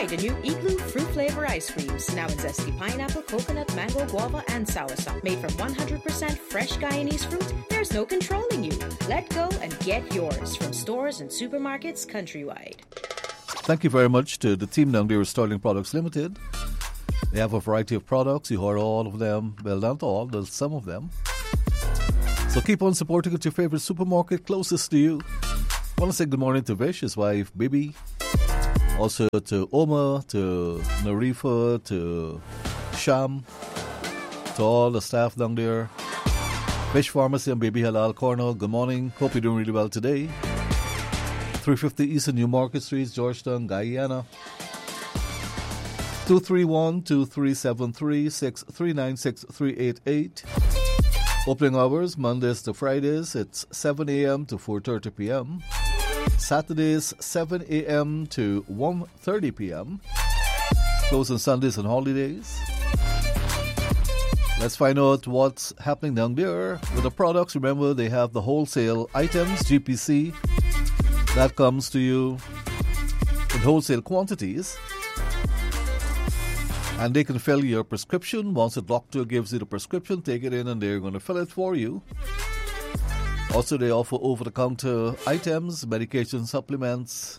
Try the new Igloo fruit flavor ice creams, now in zesty pineapple, coconut, mango, guava, and soursop. Made from 100% fresh Guyanese fruit, there's no controlling you. Let go and get yours from stores and supermarkets countrywide. Thank you very much to the team down there at Sterling Products Limited. They have a variety of products. You heard all of them. Well, not all, there's some of them. So keep on supporting at your favorite supermarket closest to you. I want to say good morning to Vish, his wife, Bibi. Also to Oma, to Narifa, to Sham, to all the staff down there. Fish Pharmacy and Baby Halal Corner, good morning. Hope you're doing really well today. 350 Eastern New Market Street, Georgetown, Guyana. 231-2373-639-6388. Opening hours, Mondays to Fridays, it's 7 a.m. to 4:30 p.m. Saturdays, 7 a.m. to 1:30 p.m. Closed on Sundays and holidays. Let's find out what's happening down there with the products. Remember, they have the wholesale items, GPC. That comes to you in wholesale quantities. And they can fill your prescription. Once the doctor gives you the prescription, take it in and they're going to fill it for you. Also, they offer over-the-counter items, medication supplements.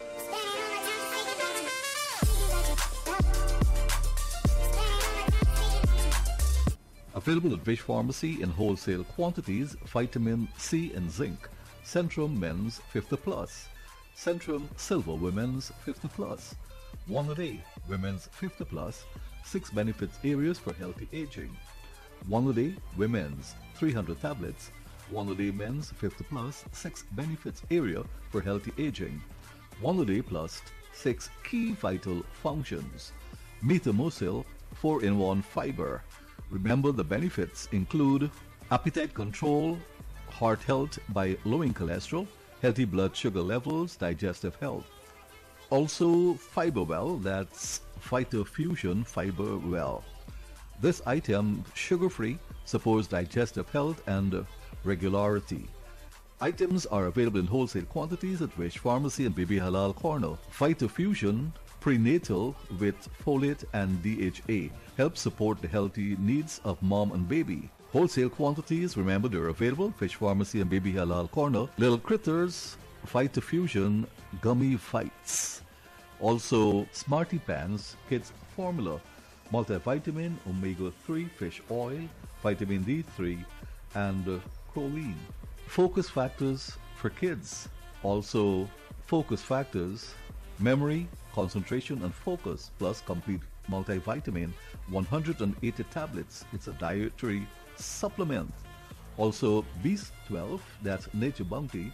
Available at Vish Pharmacy in wholesale quantities, vitamin C and zinc. Centrum Men's 50 Plus. Centrum Silver Women's 50 Plus. One a day, Women's 50 Plus. 6 benefits areas for healthy aging. One a day, Women's 300 tablets. One a day, Men's 50 Plus. 6 benefits area for healthy aging. One a day plus 6 key vital functions. Metamucil 4-in-1 fiber. Remember, the benefits include appetite control, heart health by lowering cholesterol, healthy blood sugar levels, digestive health. Also, FiberWell, that's Phytofusion FiberWell. This item, sugar-free, supports digestive health and regularity. Items are available in wholesale quantities at Vish Pharmacy and Baby Halal Corner. Phytofusion Prenatal with folate and DHA helps support the healthy needs of mom and baby. Wholesale quantities, remember, they're available. Fish Pharmacy and Baby Halal Corner. Little Critters, Phytofusion Gummy Fights. Also, Smarty Pants Kids Formula, multivitamin, omega-3 fish oil, vitamin D3, and choline. Focus Factors for kids. Also, Focus Factors, memory, concentration, and focus, plus complete multivitamin, 180 tablets. It's a dietary supplement. Also, Beast 12, that's Nature Bounty,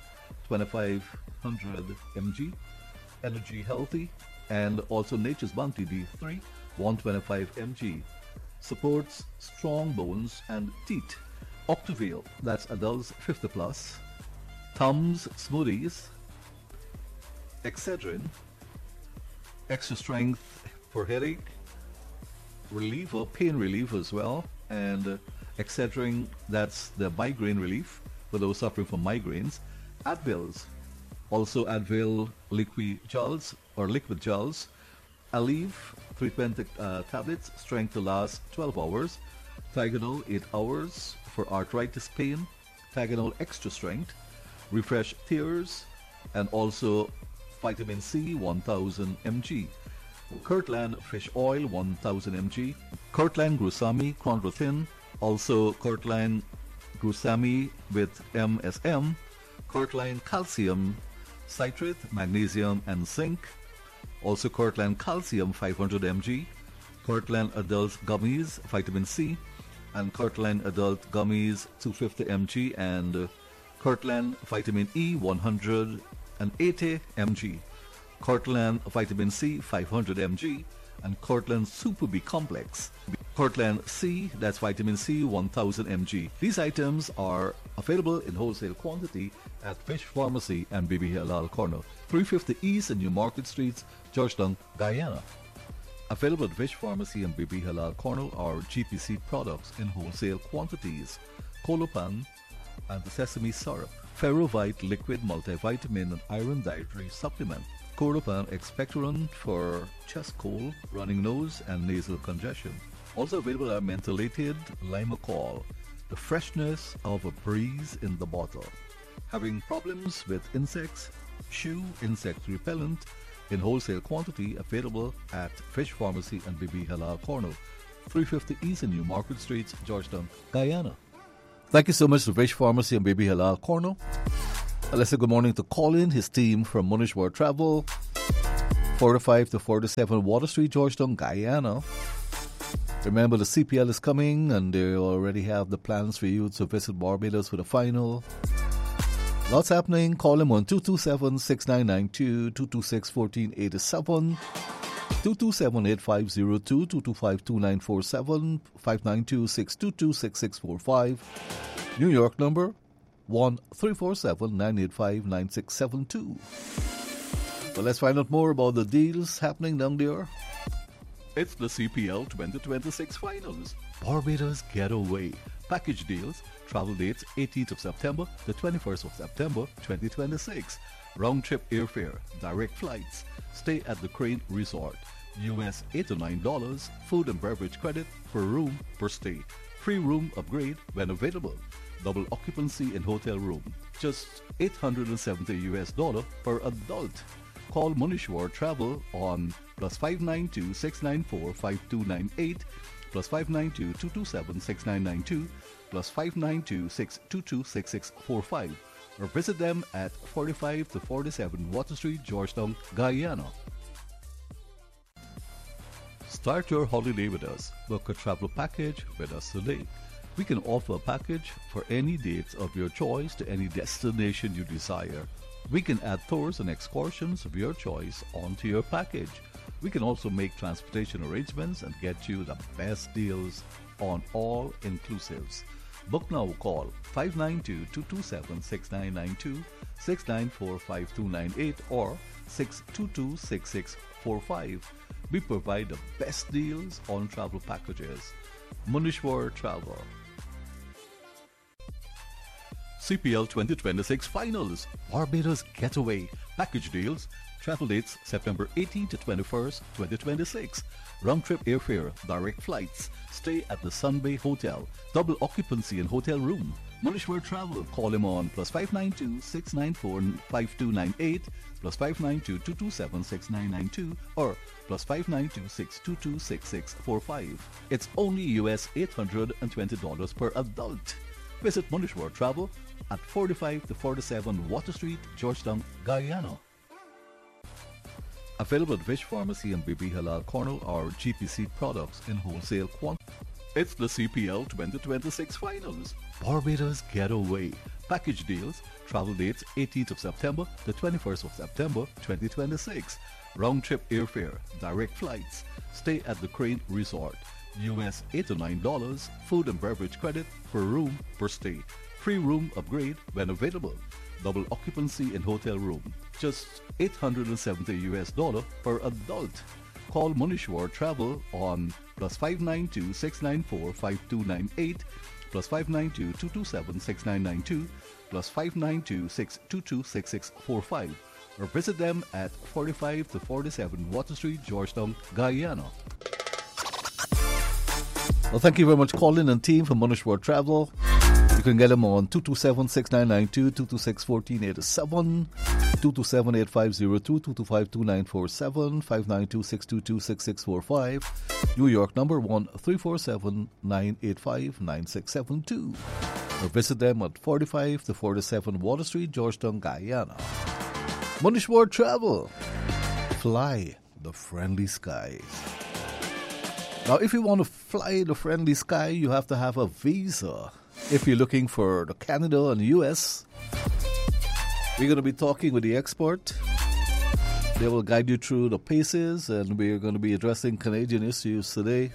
2500 mg, Energy Healthy, and also Nature's Bounty D3, 125 mg, supports strong bones and teeth. Octavale, that's adults 50 plus, Tums Smoothies, Excedrin, extra strength for headache, reliever, pain relief as well, and Excedrin, that's the migraine relief for those suffering from migraines. Advils, also Advil liquid gels, Aleve 320 tablets, strength to last 12 hours. Tylenol 8 hours for arthritis pain. Tylenol extra strength, refresh tears, and also vitamin C 1000 mg. Kirtland fish oil 1000 mg. Kirtland Grusami Chondrothin, also Kirtland Grusami with MSM. Kirtland calcium citrate, magnesium, and zinc. Also Kirtland calcium 500 mg. Kirtland adult gummies vitamin C, and Kirtland adult gummies 250 mg, and Kirtland vitamin E 180 mg. Kirtland vitamin C 500 mg, and Kirtland Super B complex. Kirtland C, that's vitamin C 1000 mg. These items are available in wholesale quantity at Fish Pharmacy and Baby Halal Corner, 350 East and New Market Streets, Georgetown, Guyana. Available at Fish Pharmacy and Baby Halal Corner are GPC products in wholesale quantities: Colopan and the sesame syrup, Ferrovite liquid multivitamin and iron dietary supplement, Discordop expectorant for chest cold, running nose, and nasal congestion. Also available are mentholated Limacol, the freshness of a breeze in the bottle. Having problems with insects? Shoe insect repellent in wholesale quantity available at Fish Pharmacy and BB Halal Corner, 350 East and New Market Street, Georgetown, Guyana. Thank you so much to Fish Pharmacy and BB Halal Corner. Let's say good morning to Colin, his team from Munish World Travel, 45 to 47 Water Street, Georgetown, Guyana. Remember, the CPL is coming and they already have the plans for you to visit Barbados for the final. Lots happening. Call them on 227-6992, 226-1487, 227-8502, 225-2947, 592-622-6645. New York number 1-347-985-9672. Well, let's find out more about the deals happening down there. It's the CPL 2026 Finals. Barbados Getaway. Package deals. Travel dates 18th of September to 21st of September 2026. Round trip airfare. Direct flights. Stay at the Crane Resort. US $8 to $9. Food and beverage credit per room per stay. Free room upgrade when available. Double occupancy in hotel room. Just $870 per adult. Call Munishwar Travel on +592 694 5298 +592 227 6992 +592 622 6645 or visit them at 45 to 47 Water Street, Georgetown, Guyana. Start your holiday with us. Book a travel package with us today. We can offer a package for any dates of your choice to any destination you desire. We can add tours and excursions of your choice onto your package. We can also make transportation arrangements and get you the best deals on all inclusives. Book now. Call 592-227-6992, 694-5298 or 622-6645. We provide the best deals on travel packages. Munishwar Travel. CPL 2026 Finals. Barbados Getaway. Package deals. Travel dates September 18 to 21st, 2026. Round trip airfare. Direct flights. Stay at the Sunbay Hotel. Double occupancy in hotel room. Munishwar Travel. Call him on +592 694 5298 +592 227 6992 or +592 622 6645. It's only US $820 per adult. Visit Munishwar Travel at 45 to 47 Water Street, Georgetown, Guyana. Available at Fish Pharmacy and BB Halal Corner are GPC products in wholesale quantity. It's the CPL 2026 Finals. Barbados Getaway. Package deals. Travel dates 18th of September to 21st of September 2026. Round trip airfare. Direct flights. Stay at the Crane Resort. US $8 to $9. Food and beverage credit per room per stay. Free room upgrade when available. Double occupancy in hotel room. Just $870 per adult. Call Munishwar Travel on +592 694 5298 +592 227 6992 +592 622 6645 or visit them at 45 to 47 Water Street, Georgetown, Guyana. Well, thank you very much, Colin and team from Munishwar Travel. You can get them on 227-6992, 226-1487, 227-8502, 225-2947, 592-622-6645. New York number 1-347-985-9672. Or visit them at 45 to 47 Water Street, Georgetown, Guyana. Munishwar Travel. Fly the friendly skies. Now, if you want to fly the friendly sky, you have to have a visa. If you're looking for the Canada and the US, we're going to be talking with the expert. They will guide you through the paces, and we're going to be addressing Canadian issues today.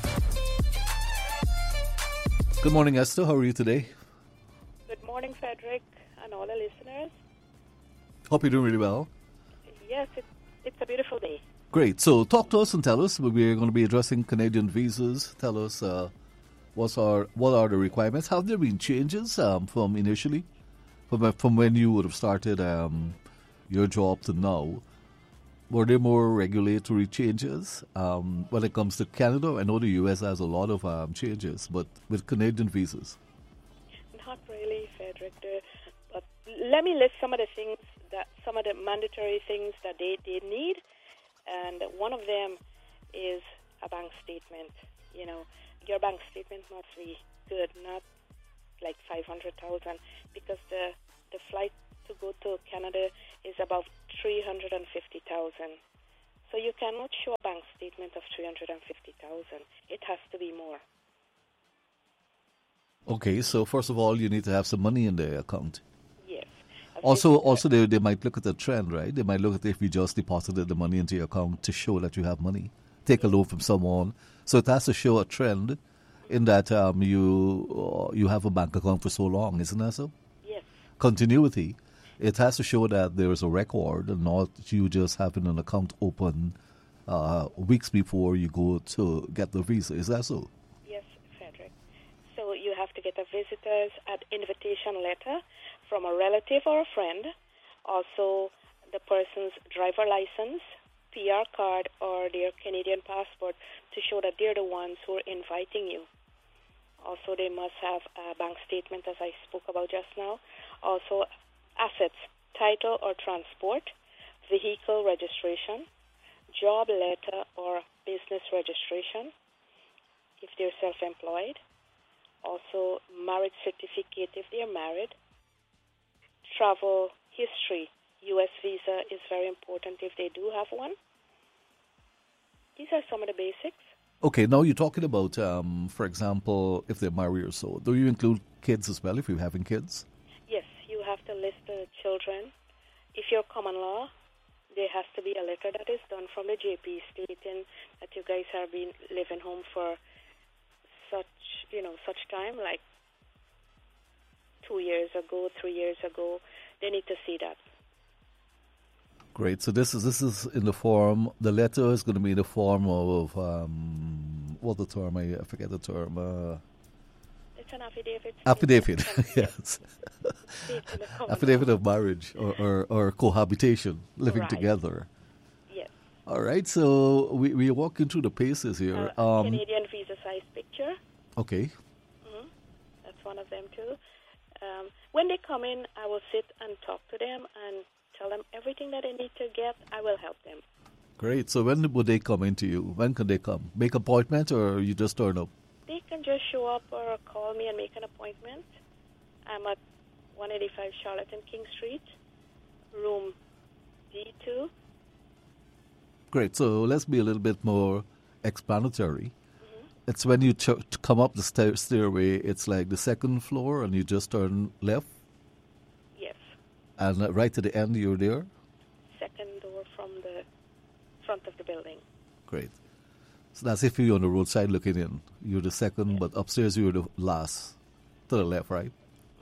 Good morning, Esther. How are you today? Good morning, Frederick, and all the listeners. Hope you're doing really well. Yes, it's a beautiful day. Great. So talk to us and tell us. We're going to be addressing Canadian visas. Tell us what are the requirements. Have there been changes from initially, from when you would have started your job to now? Were there more regulatory changes when it comes to Canada? I know the US has a lot of changes, but with Canadian visas? Not really, Frederick. But let me list some of the mandatory things that they need, and one of them is a bank statement. You know, your bank statement must be good, not like 500,000, because the flight to go to Canada is about 350,000. So you cannot show a bank statement of 350,000. It has to be more. Okay, so first of all, you need to have some money in the account. Yes. Also, they might look at the trend, right? They might look at if you just deposited the money into your account to show that you have money. Take a loan from someone. So it has to show a trend in that you have a bank account for so long, isn't that so? Yes. Continuity. It has to show that there is a record and not you just having an account open weeks before you go to get the visa. Is that so? Yes, Frederick. So you have to get a visitor's invitation letter from a relative or a friend. Also, the person's driver license, PR card, or their Canadian passport to show that they're the ones who are inviting you. Also, they must have a bank statement, as I spoke about just now. Also, assets, title or transport, vehicle registration, job letter or business registration, if they're self-employed. Also, marriage certificate if they're married. Travel history. U.S. visa is very important if they do have one. These are some of the basics. Okay, now you're talking about, for example, if they're married or so. Do you include kids as well if you're having kids? Yes, you have to list the children. If you're common law, there has to be a letter that is done from the JP stating that you guys have been living home for such time, like 2 years ago, 3 years ago. They need to see that. Great. So this is in the form. The letter is going to be in the form of what the term? I forget the term. It's an affidavit. Affidavit. Yes. Affidavit of marriage or cohabitation, living together. Yes. All right. So we're walking through the paces here. Canadian visa size picture. Okay. Mm-hmm. That's one of them too. When they come in, I will sit and talk to them and tell them everything that they need to get. I will help them. Great. So when would they come into you? When can they come? Make appointment or you just turn up? They can just show up or call me and make an appointment. I'm at 185 Charlotte and King Street, room D2. Great. So let's be a little bit more explanatory. It's when you come up the stairway, it's like the second floor and you just turn left? Yes. And right to the end, you're there? Second door from the front of the building. Great. So that's if you're on the roadside looking in. You're the second, yes. But upstairs you're the last. To the left, right?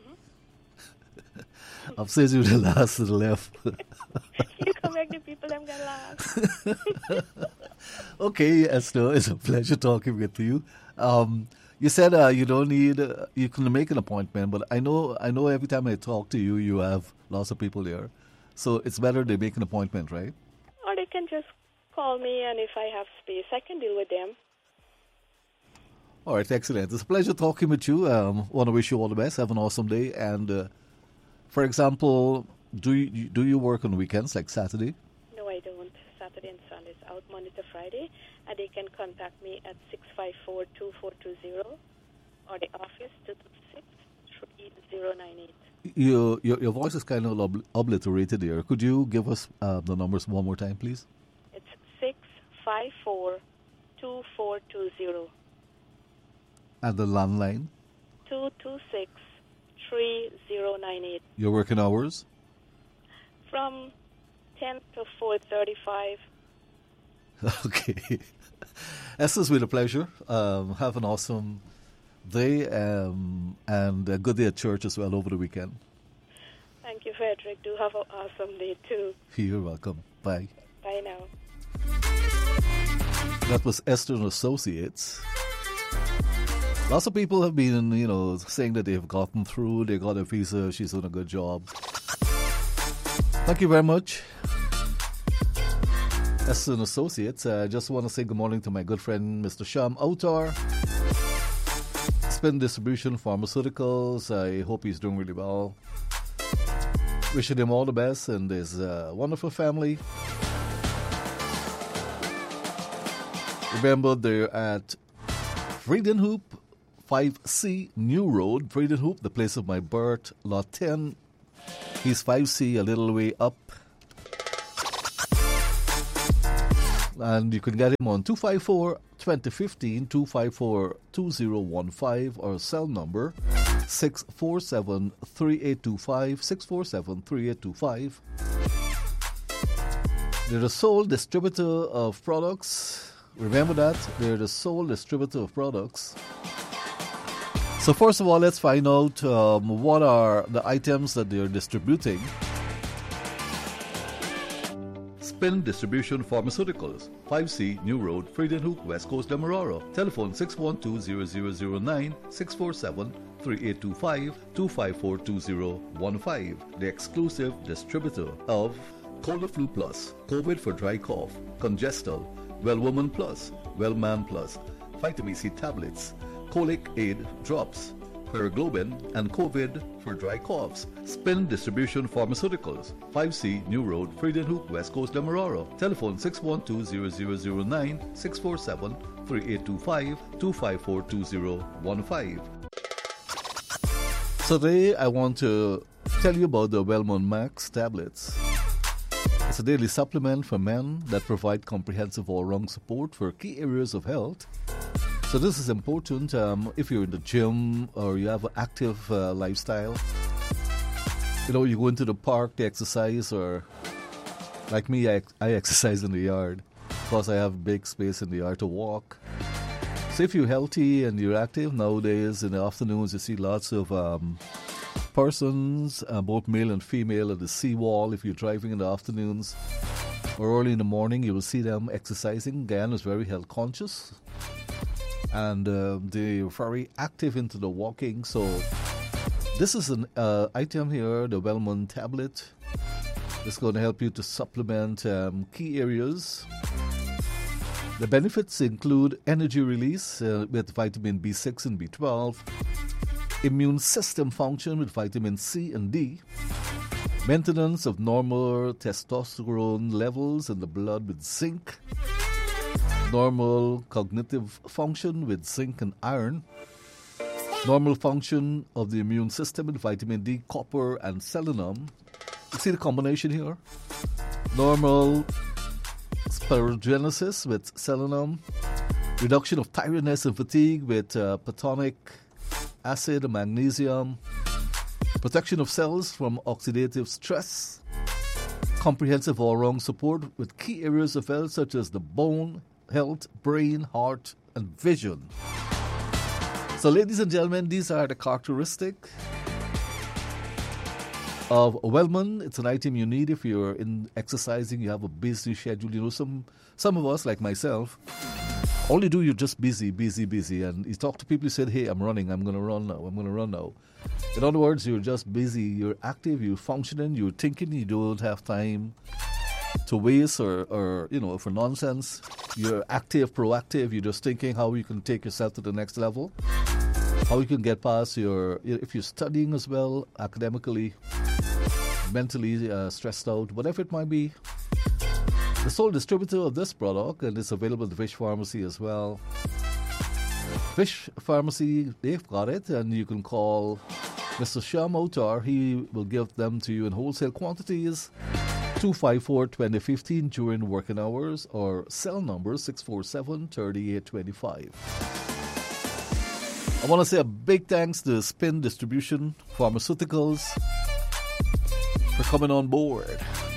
Mm-hmm. Upstairs you're the last to the left. You correct the people, them get last. Okay, Esther, it's a pleasure talking with you. You said you don't need, you can make an appointment, but I know every time I talk to you, you have lots of people there. So it's better they make an appointment, right? Or they can just call me, and if I have space, I can deal with them. All right, excellent. It's a pleasure talking with you. Want to wish you all the best. Have an awesome day. And, for example, do you work on weekends, like Saturday? No, I don't. Saturday and Sundays out Monday to Friday, and they can contact me at 654-2420 or the office 226-3098. Your voice is kind of obliterated there. Could you give us the numbers one more time, please? It's 654-2420. And the landline? 226-3098. Your working hours? From 10 to 4:35. Okay. Esther's been a pleasure. Have an awesome day and a good day at church as well over the weekend. Thank you, Frederick. Do have an awesome day, too. You're welcome. Bye. Bye now. That was Esther and Associates. Lots of people have been, saying that they've gotten through, they got a visa, she's doing a good job. Thank you very much. Esson Associates. I just want to say good morning to my good friend Mr. Sham Autar. Spin Distribution Pharmaceuticals. I hope he's doing really well. Wishing him all the best and his wonderful family. Remember, they're at Friedenhoop, 5C New Road, Friedenhoop, the place of my birth, Lot 10. He's 5C, a little way up. And you can get him on 254-2015, 254-2015, or cell number 647-3825, 647-3825. They're the sole distributor of products. Remember that? They're the sole distributor of products. So first of all, let's find out what are the items that they're distributing. Spin Distribution Pharmaceuticals, 5C New Road, Friedenhoek, West Coast, Demerara. Telephone 612-0009, 647-3825, 254-2015. The exclusive distributor of Colaflu Plus, COVID for dry cough, Congestal, Well Woman Plus, Well Man Plus, Vitamin C tablets, Colic Aid drops, Paraglobin, and COVID for dry coughs. Spin Distribution Pharmaceuticals, 5C New Road, Friedenhoek, West Coast, Demerara. Telephone 612-0009, 647-3825, 254-2015. Today I want to tell you about the Wellmont Max tablets. It's a daily supplement for men that provide comprehensive all-round support for key areas of health. So this is important if you're in the gym or you have an active lifestyle. You know, you go into the park to exercise, or like me, I exercise in the yard because I have big space in the yard to walk. So if you're healthy and you're active nowadays, in the afternoons you see lots of persons, both male and female, at the seawall. If you're driving in the afternoons or early in the morning, you will see them exercising. Guyana is very health conscious, and they're very active into the walking. So this is an item here, the Wellmont tablet. It's going to help you to supplement key areas. The benefits include energy release with vitamin B6 and B12, immune system function with vitamin C and D, maintenance of normal testosterone levels in the blood with zinc, normal cognitive function with zinc and iron, normal function of the immune system with vitamin D, copper, and selenium. You see the combination here? Normal spirogenesis with selenium, reduction of tiredness and fatigue with pantothenic acid and magnesium, protection of cells from oxidative stress, comprehensive all-round support with key areas of health such as the bone health, brain, heart, and vision. So ladies and gentlemen, these are the characteristics of Wellmont. It's an item you need if you're in exercising, you have a busy schedule. You know, some of us, like myself, all you do, you're just busy. And you talk to people, you said, hey, I'm running, I'm going to run now. In other words, you're just busy, you're active, you're functioning, you're thinking, you don't have time to waste or you know, for nonsense. You're active, proactive, you're just thinking how you can take yourself to the next level, how you can get past if you're studying as well, academically, mentally stressed out, whatever it might be. The sole distributor of this product, and it's available at the Fish Pharmacy as well. Fish Pharmacy, they've got it, and you can call Mr. Sham Autar. He will give them to you in wholesale quantities, 254-2015 during working hours, or cell number 647-3825. I want to say a big thanks to Spin Distribution Pharmaceuticals for coming on board.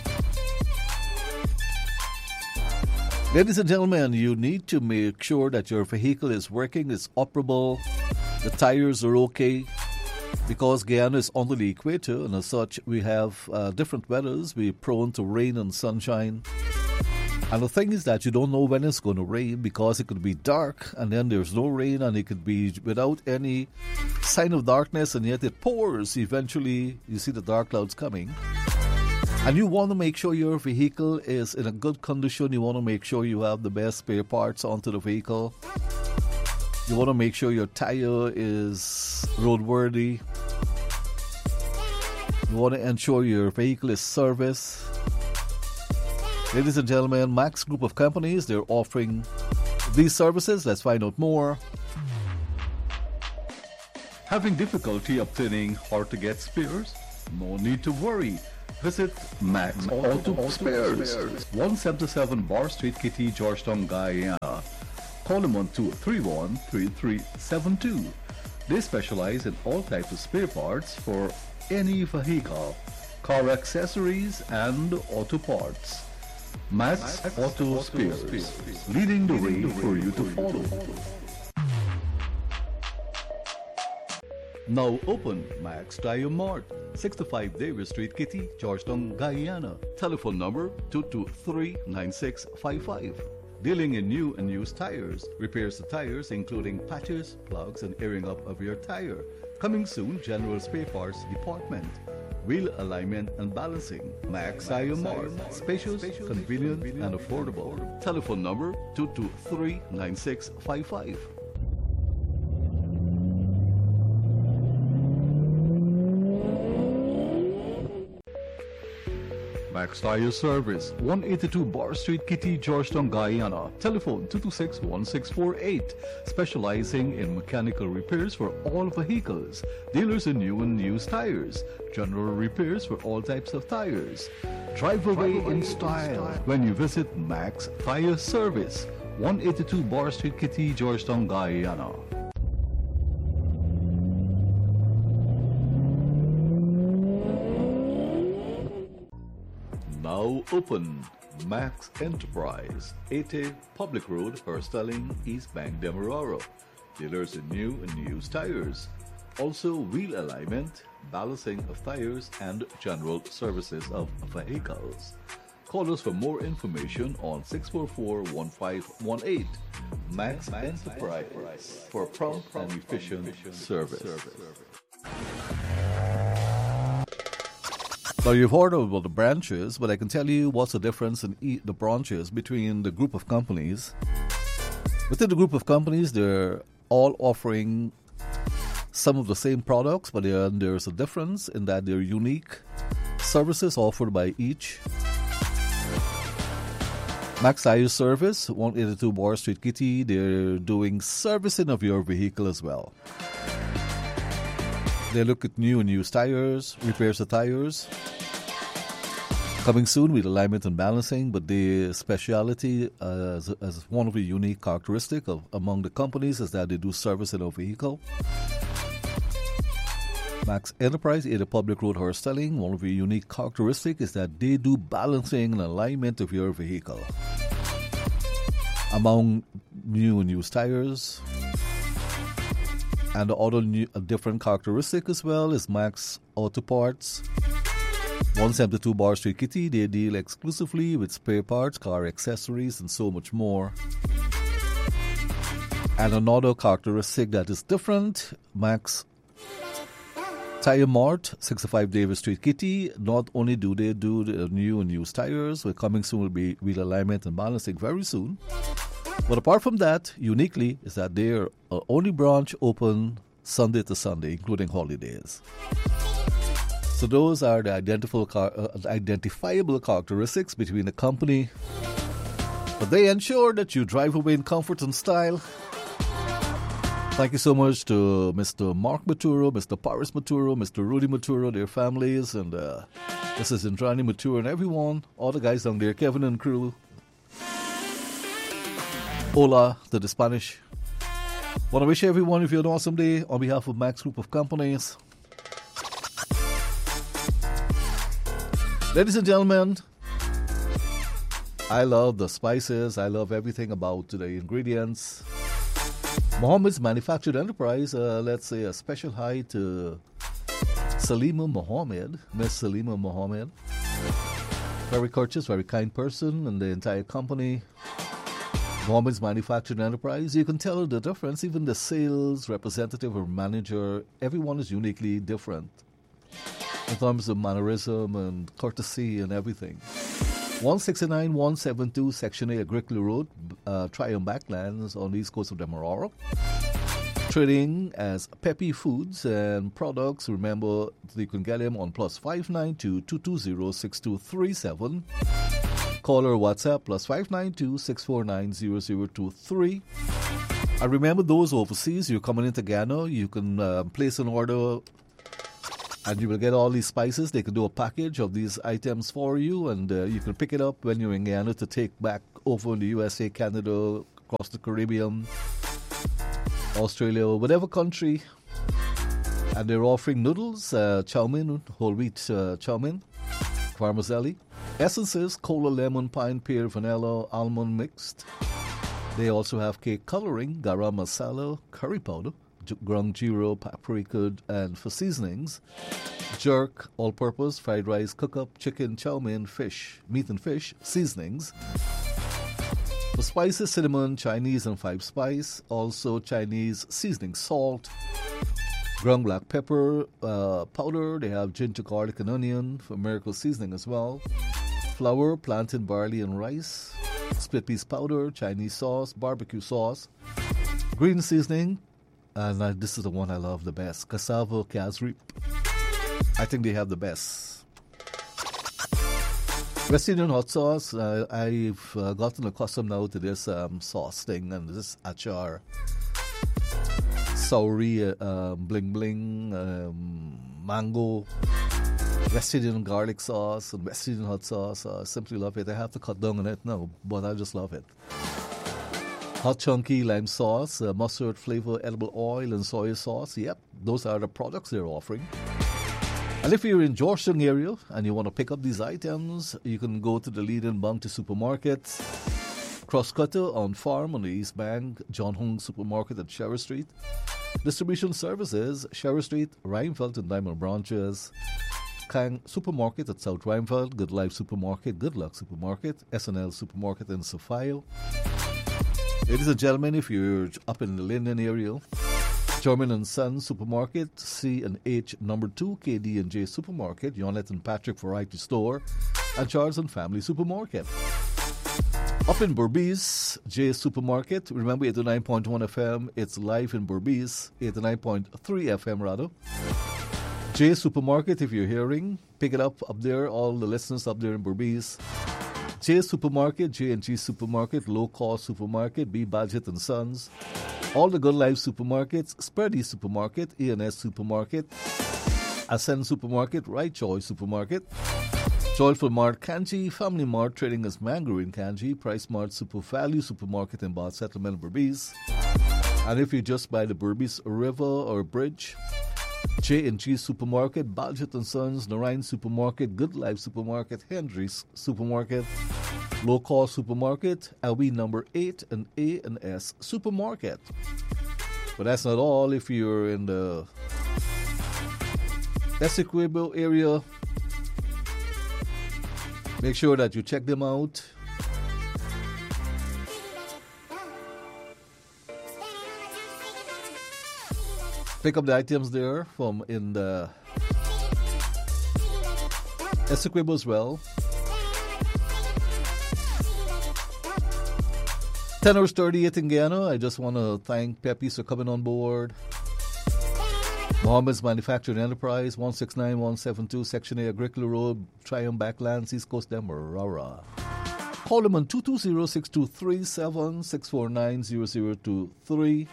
Ladies and gentlemen, you need to make sure that your vehicle is working, is operable, the tires are okay, because Guyana is under the equator, and as such, we have different weathers. We're prone to rain and sunshine. And the thing is that you don't know when it's going to rain, because it could be dark and then there's no rain, and it could be without any sign of darkness, and yet it pours. Eventually, you see the dark clouds coming. And you want to make sure your vehicle is in a good condition. You want to make sure you have the best spare parts onto the vehicle. You want to make sure your tire is roadworthy. You want to ensure your vehicle is serviced. Ladies and gentlemen, Max Group of Companies, they're offering these services. Let's find out more. Having difficulty obtaining hard-to-get spares? No need to worry. Visit Max Auto Spares, 177 Bar Street, Kitty, Georgetown, Guyana. Call them on 231-3372. They specialize in all types of spare parts for any vehicle, car accessories, and auto parts. Max Auto Spares, leading the way for you to follow. Now open Max Tire Mart, 65 Davis Street, Kitty, Georgetown, Guyana. Telephone number 223-9655. Dealing in new and used tires. Repairs to tires including patches, plugs, and airing up of your tire. Coming soon, General Spare Parts Department. Wheel alignment and balancing. Max Tire Mart. Spacious, convenient, and affordable. Telephone number 223-9655. Max Tire Service, 182 Bar Street, Kitty, Georgetown, Guyana. Telephone 226-1648. Specializing in mechanical repairs for all vehicles. Dealers in new and used tires. General repairs for all types of tires. Drive away in style when you visit Max Tire Service, 182 Bar Street, Kitty, Georgetown, Guyana. Now open Max Enterprise, 80 Public Road, Herstelling, East Bank, Demerara. Dealers in new and used tires. Also wheel alignment, balancing of tires, and general services of vehicles. Call us for more information on 644-1518. Max Enterprise for prompt and efficient service. Now, you've heard about the branches, but I can tell you what's the difference in the branches between the group of companies. Within the group of companies, they're all offering some of the same products, but there's a difference in that they're unique services offered by each. Max Tire Service, 182 Bar Street, Kitty, they're doing servicing of your vehicle as well. They look at new and used tires, repairs the tires. Coming soon with alignment and balancing, but the speciality as one of the unique characteristics among the companies is that they do service in a vehicle. Max Enterprise, 80 Public Road, Herstelling, one of the unique characteristics is that they do balancing and alignment of your vehicle. Among new and used tires. And the other different characteristic as well is Max Auto Parts, 172 Bar Street, Kitty. They deal exclusively with spare parts, car accessories, and so much more. And another characteristic that is different, Max Tire Mart, 65 Davis Street, Kitty. Not only do they do the new and used tires, but coming soon will be wheel alignment and balancing very soon. But apart from that, uniquely, is that they're only branch open Sunday to Sunday, including holidays. So those are the identifiable characteristics between the company. But they ensure that you drive away in comfort and style. Thank you so much to Mr. Mark Maturo, Mr. Paris Maturo, Mr. Rudy Maturo, their families, and this is Indrani Maturo and everyone, all the guys down there, Kevin and crew. Hola to the Spanish. Want to wish everyone if you an awesome day on behalf of Max Group of Companies. Ladies and gentlemen, I love the spices. I love everything about the ingredients. Mohammed's Manufactured Enterprise, let's say a special hi to Salima Mohammed, Miss Salima Mohammed. Very courteous, very kind person, and the entire company. Mohammed's Manufactured Enterprise, you can tell the difference. Even the sales representative or manager, everyone is uniquely different in terms of mannerism and courtesy and everything. 169-172 Section A Agricola Road, Triumph Backlands on the east coast of Demerara. Trading as Peppy Foods and products. Remember, you can get them on +592 220 6237. Call or WhatsApp +592 649 0023. And remember, those overseas, you're coming into Ghana, you can place an order and you will get all these spices. They can do a package of these items for you, and you can pick it up when you're in Ghana to take back over in the USA, Canada, across the Caribbean, Australia, whatever country. And they're offering noodles, chow mein, whole wheat chow mein, vermicelli, essences, cola, lemon, pine, pear, vanilla, almond mixed. They also have cake coloring, garam masala, curry powder, ground gyro, paprika, and for seasonings, jerk, all-purpose, fried rice, cook-up, chicken, chow mein, fish, meat and fish, seasonings. For spices, cinnamon, Chinese and 5-spice, also Chinese seasoning, salt, ground black pepper powder. They have ginger, garlic, and onion for miracle seasoning as well. Flour, plantain, barley, and rice. Split peas powder, Chinese sauce, barbecue sauce, green seasoning, and this is the one I love the best, cassava casri. I think they have the best. West Indian hot sauce. I've gotten accustomed now to this sauce thing and this achar. Sauri, bling bling, mango, West Indian garlic sauce and West Indian hot sauce. I simply love it. I have to cut down on it now, but I just love it. Hot chunky lime sauce, mustard flavor, edible oil, and soy sauce. Yep, those are the products they're offering. And if you're in Georgetown area and you want to pick up these items, you can go to the leading Bounty Supermarket, Crosscutter on Farm on the East Bank, John Hung Supermarket at Sherry Street. Distribution services, Sherry Street, Rheinfeldt and Diamond Branches, Kang Supermarket at South Rheinfeldt, Good Life Supermarket, Good Luck Supermarket, SNL Supermarket in Sophia. Ladies and gentlemen, if you're up in the Linden area, German and Son Supermarket, C&H number 2, KD&J Supermarket, Yonette and Patrick Variety Store, and Charles and Family Supermarket. Up in Berbice, J Supermarket, remember 89.1 FM, it's live in Berbice, 89.3 FM rather. J Supermarket, if you're hearing, pick it up there, all the listeners up there in Berbice. J Supermarket, J&G Supermarket, Low Cost Supermarket, B Badgett and Sons, all the Good Life Supermarkets, Spready Supermarket, E&S Supermarket, Ascend Supermarket, Right Choice Supermarket, Joyful Mart Kanji, Family Mart trading as Mango in Kanji, Price Mart Super Value Supermarket in Bath Settlement, Berbice. And if you just by the Berbice River or Bridge, J&G Supermarket, Badgett and Sons, Narayan Supermarket, Good Life Supermarket, Henry's Supermarket, Low Cost Supermarket, LB number 8 and A&S Supermarket. But that's not all. If you're in the Essequibo area, make sure that you check them out. Pick up the items there from in the Essequibo as well. 10:38 in Guyana. I just want to thank Pepe's for coming on board. Mohammed's Manufacturing Enterprise, 169-172 Section A Agricola Road, Triumph Backlands, East Coast, Demerara. Call them on 220-6237, 649-0023.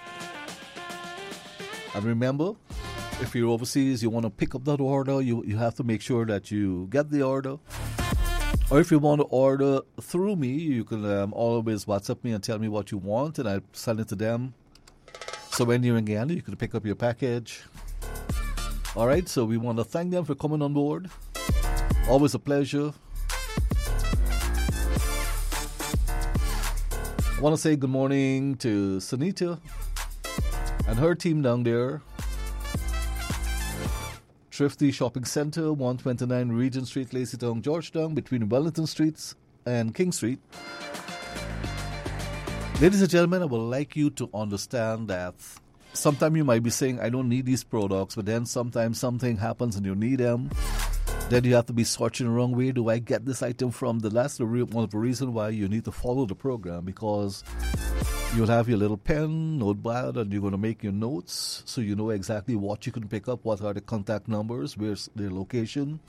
And remember, if you're overseas, you want to pick up that order, you have to make sure that you get the order. Or if you want to order through me, you can always WhatsApp me and tell me what you want, and I'll send it to them. So when you're in Guyana, you can pick up your package. All right, so we want to thank them for coming on board. Always a pleasure. I want to say good morning to Sunita and her team down there. Thrifty Shopping Center, 129 Regent Street, Lacytown, Georgetown, between Wellington Streets and King Street. Ladies and gentlemen, I would like you to understand that sometimes you might be saying, I don't need these products, but then sometimes something happens and you need them. Then you have to be searching the wrong way. Do I get this item from? That's one of the reasons why you need to follow the program, because you'll have your little pen, notepad, and you're going to make your notes so you know exactly what you can pick up, what are the contact numbers, where's their location.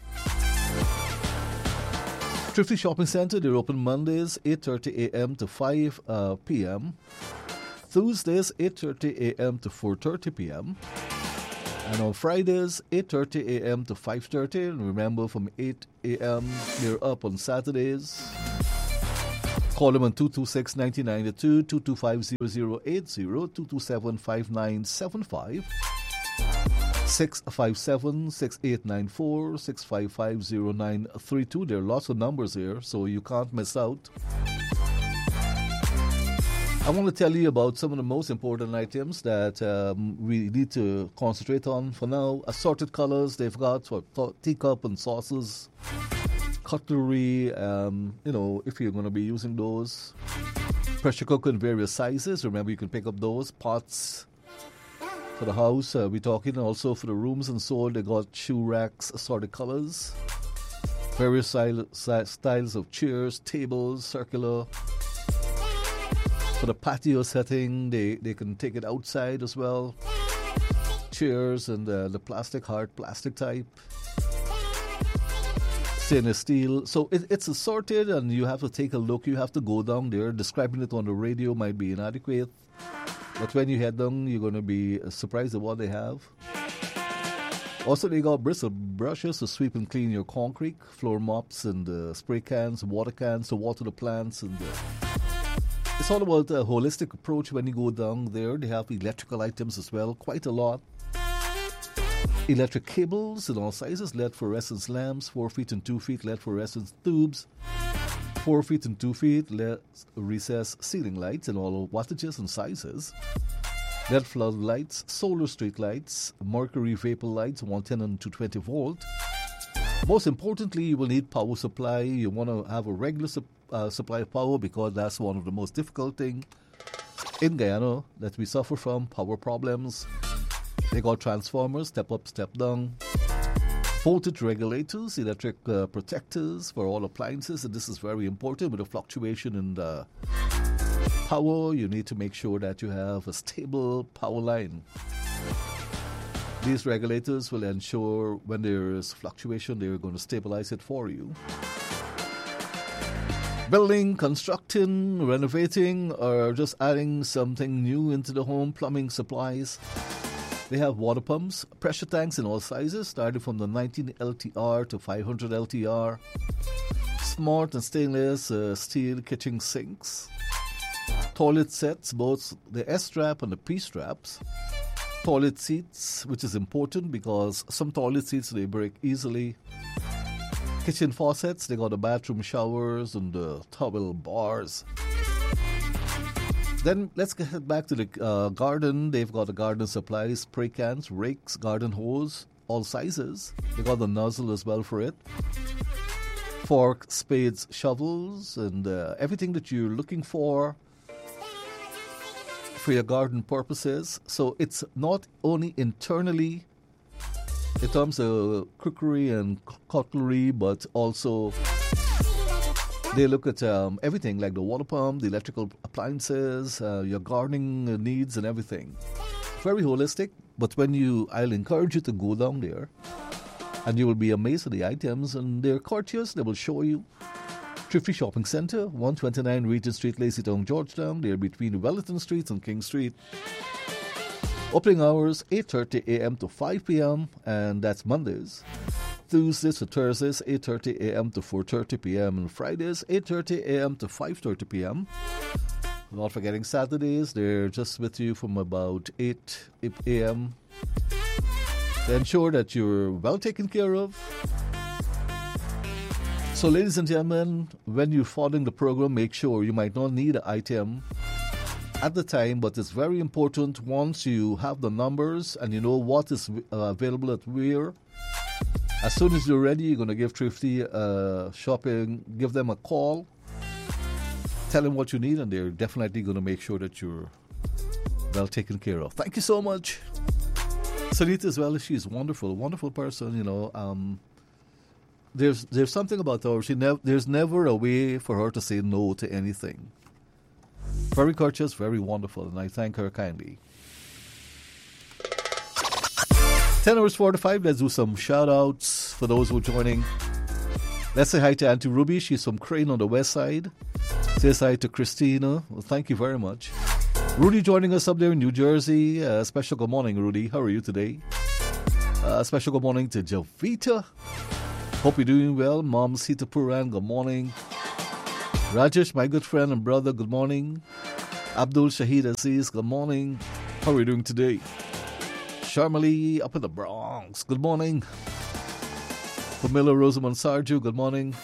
Thrifty Shopping Center, they're open Mondays, 8:30 a.m. to 5 p.m. Tuesdays, 8:30 a.m. to 4:30 p.m. And on Fridays, 8:30 a.m. to 5:30. And remember, from 8 a.m., they're up on Saturdays. Call them on 226-9092, 225-0080, 227-5975, 657-6894, 655-0932. There are lots of numbers here, so you can't miss out. I want to tell you about some of the most important items that we need to concentrate on for now. Assorted colors they've got for teacup and saucers, cutlery, if you're going to be using those. Pressure cooker in various sizes. Remember, you can pick up those. Pots for the house. We're talking also for the rooms and so on. They got shoe racks, assorted colors. Various styles of chairs, tables, circular. For the patio setting, they can take it outside as well. Chairs and the hard plastic type. Stainless steel. So it's assorted, and you have to take a look. You have to go down there. Describing it on the radio might be inadequate. But when you head down, you're going to be surprised at what they have. Also, they got bristle brushes to sweep and clean your concrete, floor mops and spray cans, water cans to water the plants. And it's all about a holistic approach when you go down there. They have electrical items as well, quite a lot. Electric cables in all sizes, LED fluorescence lamps, 4 feet and 2 feet LED fluorescence tubes, 4 feet and 2 feet LED recessed ceiling lights in all wattages and sizes, LED floodlights, solar street lights, mercury vapor lights, 110 and 220 volt. Most importantly, you will need power supply. You want to have a regular supply of power, because that's one of the most difficult things in Guyana that we suffer from, power problems. They got transformers, step up, step down, voltage regulators, electric protectors for all appliances, and this is very important with a fluctuation in the power. You need to make sure that you have a stable power line. These regulators will ensure when there is fluctuation, they're going to stabilize it for you. Building, constructing, renovating, or just adding something new into the home, plumbing supplies. They have water pumps, pressure tanks in all sizes, starting from the 19 LTR to 500 LTR. Smart and stainless steel kitchen sinks. Toilet sets, both the S-strap and the P-straps. Toilet seats, which is important because some toilet seats, they break easily. Kitchen faucets, they got the bathroom showers and the towel bars. Then let's get back to the garden. They've got the garden supplies, spray cans, rakes, garden hose, all sizes. They got the nozzle as well for it. Fork, spades, shovels, and everything that you're looking for your garden purposes. So it's not only internally in terms of cookery and cutlery, but also they look at everything like the water pump, the electrical appliances, your gardening needs and everything. Very holistic, but I'll encourage you to go down there and you will be amazed at the items, and they're courteous. They will show you. Thrifty Shopping Center, 129 Regent Street, Lazytown, Georgetown. They're between Wellington Street and King Street. Opening hours, 8:30 a.m. to 5 p.m., and that's Mondays. Tuesdays to Thursdays, 8:30 a.m. to 4:30 p.m. and Fridays, 8:30 a.m. to 5:30 p.m. Not forgetting Saturdays, they're just with you from about 8 a.m. to ensure that you're well taken care of. So, ladies and gentlemen, when you're following the program, make sure you might not need an item at the time, but it's very important once you have the numbers and you know what is available at where. As soon as you're ready, you're going to give Thrifty Shopping, give them a call, tell them what you need, and they're definitely going to make sure that you're well taken care of. Thank you so much. Sunita as well, she's wonderful, wonderful person, there's something about her. There's never a way for her to say no to anything. Very courteous, very wonderful, and I thank her kindly. 10:45. Let's do some shout-outs for those who are joining. Let's say hi to Auntie Ruby. She's from Crane on the west side. Say hi to Christina. Well, thank you very much. Rudy joining us up there in New Jersey. Special good morning, Rudy. How are you today? Special good morning to Javita. Hope you're doing well. Mom Sita Puran, good morning. Rajesh, my good friend and brother, good morning. Abdul Shahid Aziz, good morning. How are you doing today? Sharmali up in the Bronx, good morning. Pamela Rosamond Sarju, good morning.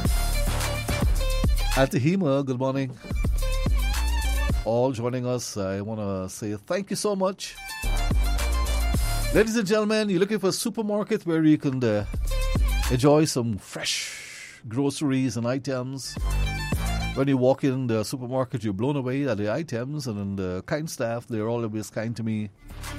Atahima, good morning. All joining us, I want to say thank you so much. Ladies and gentlemen, you're looking for a supermarket where you can enjoy some fresh groceries and items. When you walk in the supermarket, you're blown away at the items, and the kind staff, they're always kind to me.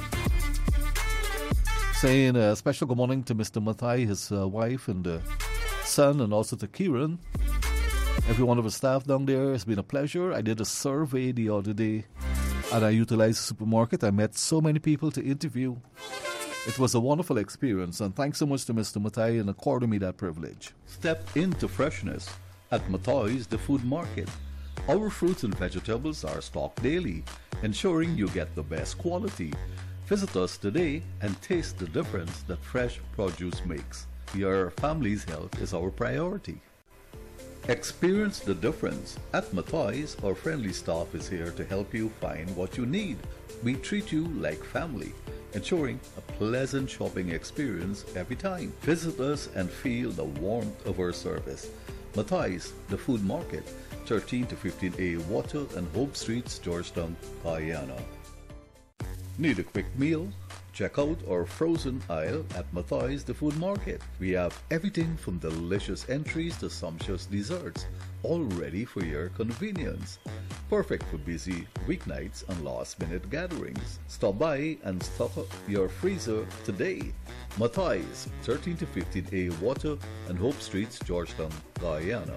Saying a special good morning to Mr. Mathai, his wife and son, and also to Kieran. Every one of the staff down there, it's been a pleasure. I did a survey the other day, and I utilized the supermarket. I met so many people to interview. It was a wonderful experience, and thanks so much to Mr. Mathai and according me that privilege. Step into freshness at Mathai's The Food Market. Our fruits and vegetables are stocked daily, ensuring you get the best quality. Visit us today and taste the difference that fresh produce makes. Your family's health is our priority. Experience the difference. At Mathai's, our friendly staff is here to help you find what you need. We treat you like family, ensuring a pleasant shopping experience every time. Visit us and feel the warmth of our service. Mathai's, The Food Market, 13 to 15A Water and Hope Streets, Georgetown, Guyana. Need a quick meal? Check out our frozen aisle at Mathai's The Food Market. We have everything from delicious entries to sumptuous desserts, all ready for your convenience. Perfect for busy weeknights and last-minute gatherings. Stop by and stock up your freezer today. Mathai's, 13 to 15A Water and Hope Streets, Georgetown, Guyana.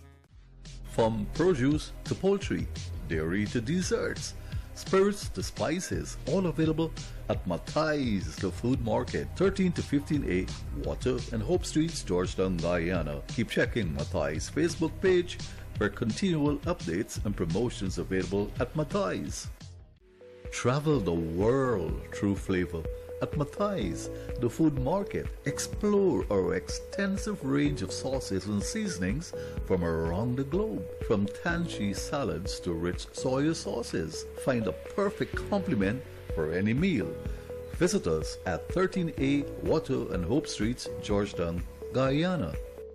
From produce to poultry, dairy to desserts, spirits to spices, all available at Mathai's The Food Market, 13 to 15A Water and Hope Streets, Georgetown, Guyana. Keep checking Mathai's Facebook page for continual updates and promotions available at Mathai's. Travel the world through flavor at Mathai's The Food Market. Explore our extensive range of sauces and seasonings from around the globe. From tangy salads to rich soy sauces, find a perfect complement for any meal. Visit us at 13A Water and Hope Streets, Georgetown, Guyana.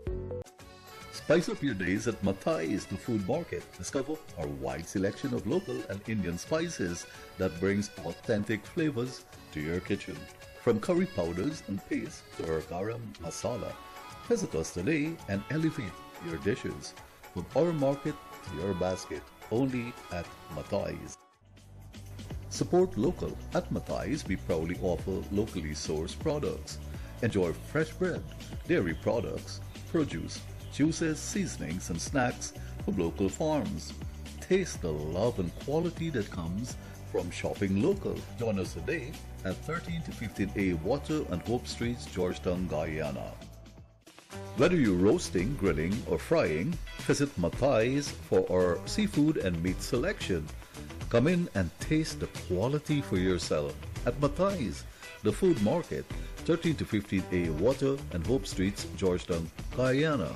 Spice up your days at Mathai's The Food Market. Discover our wide selection of local and Indian spices that brings authentic flavors to your kitchen. From curry powders and paste to our garam masala. Visit us today and elevate your dishes. From our market to your basket, only at Mathai's. Support local. At Mathai's, we proudly offer locally sourced products. Enjoy fresh bread, dairy products, produce, juices, seasonings, and snacks from local farms. Taste the love and quality that comes from shopping local. Join us today at 13 to 15A Water and Hope Streets, Georgetown, Guyana. Whether you're roasting, grilling, or frying, visit Mathai's for our seafood and meat selection. Come in and taste the quality for yourself at Mathai's The Food Market, 13 to 15A Water and Hope Streets, Georgetown, Guyana.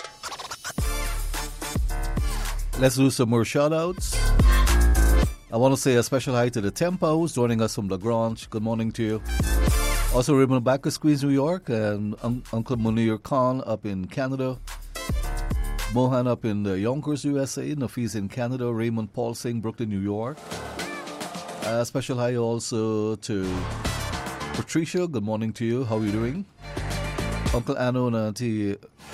Let's do some more shout-outs. I want to say a special hi to the Tempos joining us from Lagrange. Good morning to you. Also Raymond Backus, Queens, New York, and Uncle Munir Khan up in Canada. Mohan up in Yonkers, USA. Nafis in Canada. Raymond Paul Singh, Brooklyn, New York. Special hi also to Patricia. Good morning to you. How are you doing? Uncle Anno and Auntie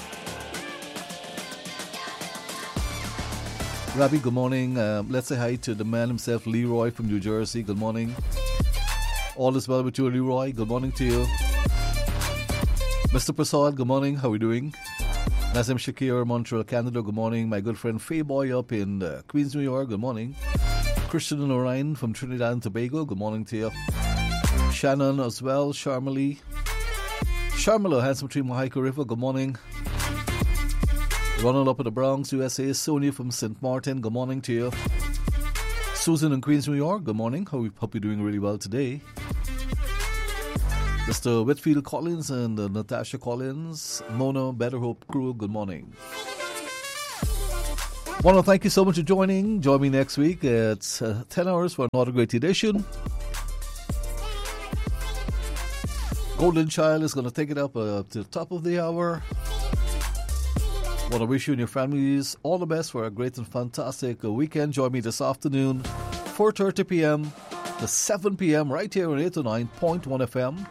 Rabbi, good morning. Let's say hi to the man himself, Leroy from New Jersey. Good morning. All is well with you, Leroy. Good morning to you. Mr. Prasad, good morning. How are we doing? Nazim Shakir, Montreal, Canada, good morning. My good friend Faye Boy up in Queens, New York, good morning. Christian and Orion from Trinidad and Tobago, good morning to you. Shannon as well, Sharmali. Sharmala, handsome tree, Mahika River, good morning. Ronald up in the Bronx, USA. Sonia from St. Martin, good morning to you. Susan in Queens, New York, good morning. Hope you're doing really well today. Mr. Whitfield Collins and Natasha Collins, Mona, Better Hope crew, good morning. Want to thank you so much for joining. Join me next week at 10 hours for another great edition. Golden Child is going to take it up to the top of the hour. Want to wish you and your families all the best for a great and fantastic weekend. Join me this afternoon, 4:30 p.m. to 7 p.m. right here on 809.1 FM.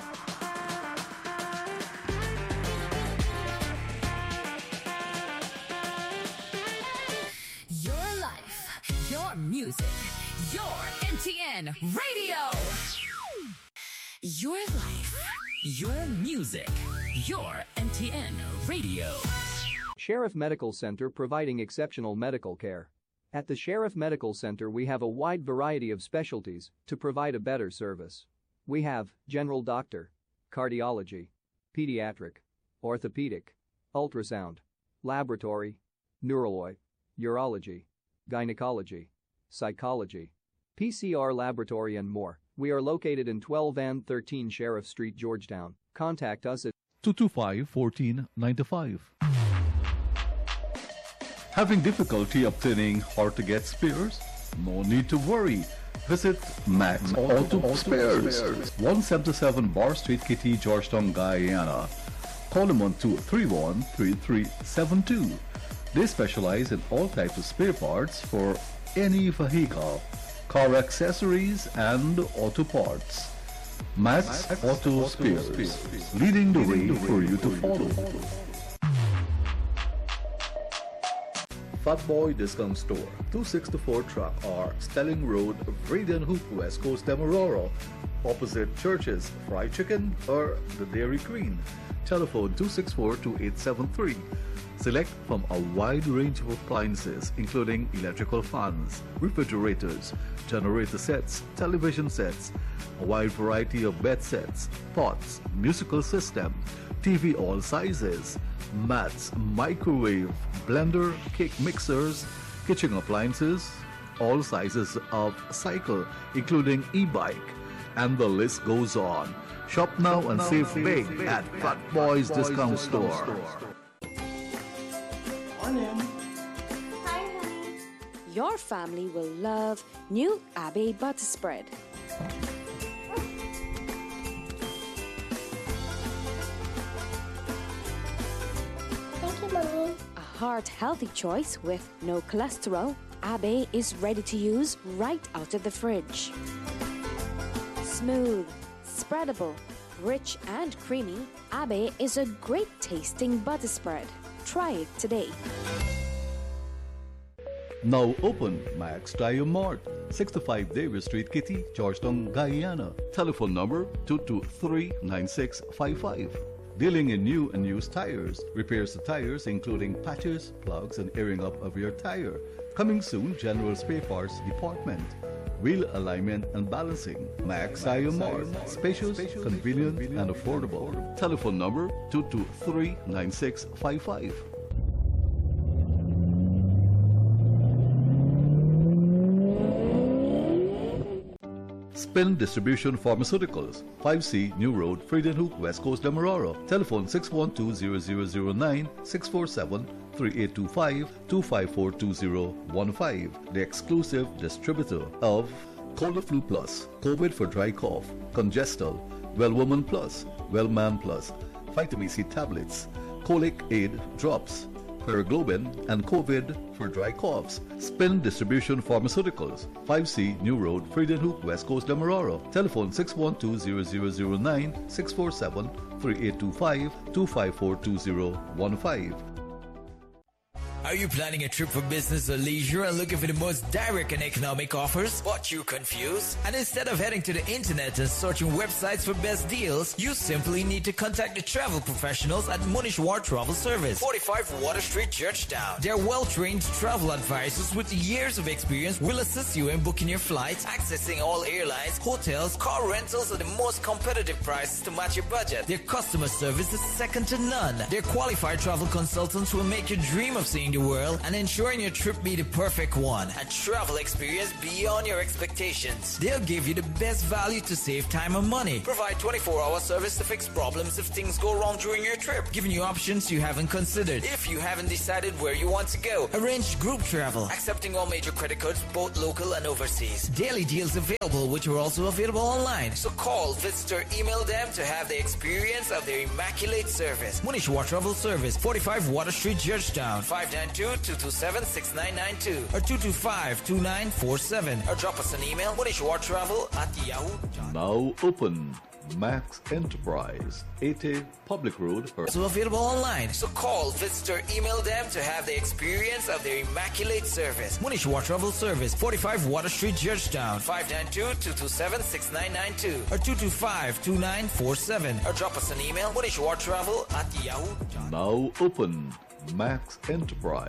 Your life, your music, your MTN Radio. Your life, your music, your MTN Radio. Sheriff Medical Center, providing exceptional medical care. At the Sheriff Medical Center we have a wide variety of specialties to provide a better service. We have general doctor, cardiology, pediatric, orthopedic, ultrasound, laboratory, neurology, urology, gynecology, psychology, PCR laboratory and more. We are located in 12 and 13 Sheriff Street, Georgetown. Contact us at 225-1495. Having difficulty obtaining hard-to-get spares? No need to worry. Visit Max Auto Spares, 177 Bar Street, Kitty, Georgetown, Guyana. Call them on 231-3372. They specialize in all types of spare parts for any vehicle, car accessories, and auto parts. Max Auto Spares, leading the way for you to follow. Fat Boy Discount Store, 264 Track R, Stelling Road, Vreden Hoop, West Coast, Demerara, opposite Churches, Fried Chicken, or the Dairy Queen. Telephone 264-2873. Select from a wide range of appliances, including electrical fans, refrigerators, generator sets, television sets, a wide variety of bed sets, pots, musical system, TV all sizes, mats, microwave, blender, cake mixers, kitchen appliances, all sizes of cycle, including e-bike, and the list goes on. Shop now and save big at Fat Boys Discount Store. Hi, honey. Your family will love new Abbey butter spread. Thank you, Mommy. A heart-healthy choice with no cholesterol. Abbey is ready to use right out of the fridge. Smooth, spreadable, rich and creamy, Abbey is a great tasting butter spread. Try it today. Now open Max Tire Mart, 65 Davis Street, Kitty, Georgetown, Guyana. Telephone number 223-9655. Dealing in new and used tires. Repairs to tires including patches, plugs, and airing up of your tire. Coming soon, General Spare Parts Department. Wheel alignment and balancing. Max Tire Mart. Spacious, convenient, and affordable. Telephone number 223-9655. Spin Distribution Pharmaceuticals, 5C New Road, Friedenhoek, West Coast, Demerara. Telephone 612-0009, 647-3825-254-2015. The exclusive distributor of Colaflu Plus, COVID for dry cough, Congestal, Wellwoman Plus, Wellman Plus, Vitamin C tablets, Colic Aid drops, Paraglobin, and COVID for dry coughs. Spin Distribution Pharmaceuticals, 5C New Road, Friedenhoek, West Coast, Demerara. Telephone 612-0009, 647-3825-254-2015. Are you planning a trip for business or leisure and looking for the most direct and economic offers, but you're confused? And instead of heading to the internet and searching websites for best deals, you simply need to contact the travel professionals at Munish War Travel Service, 45 Water Street, Georgetown. Their well-trained travel advisors with years of experience will assist you in booking your flights, accessing all airlines, hotels, car rentals at the most competitive prices to match your budget. Their customer service is second to none. Their qualified travel consultants will make you dream of seeing the world and ensuring your trip be the perfect one. A travel experience beyond your expectations. They'll give you the best value to save time and money. Provide 24-hour service to fix problems if things go wrong during your trip. Giving you options you haven't considered if you haven't decided where you want to go. Arrange group travel. Accepting all major credit cards, both local and overseas. Daily deals available, which are also available online. So call, visit, or email them to have the experience of their immaculate service. Munish War Travel Service, 45 Water Street, Georgetown, 592-227-6992 or 225-2947, or drop us an email, munishwartravel@yahoo.com. Now open Max Enterprise, 80 Public Road. So available online. So call, visit, or email them to have the experience of their immaculate service. Munish War Travel Service, 45 Water Street, Georgetown, 592-227-6992 or 225-2947, or drop us an email, munishwartravel@yahoo.com. Now open Max Enterprise.